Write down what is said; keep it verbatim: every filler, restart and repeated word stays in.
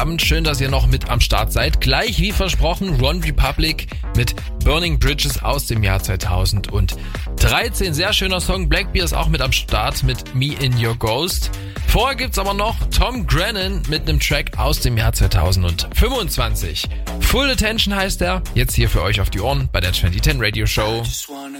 Abend. Schön, dass ihr noch mit am Start seid. Gleich wie versprochen One Republic mit Burning Bridges aus dem Jahr zweitausenddreizehn. Sehr schöner Song. Blackbear ist auch mit am Start mit Me in Your Ghost. Vorher gibt's aber noch Tom Grennan mit einem Track aus dem Jahr zweitausendfünfundzwanzig. Full Attention heißt er. Jetzt hier für euch auf die Ohren bei der zwanzig zehn Radio Show.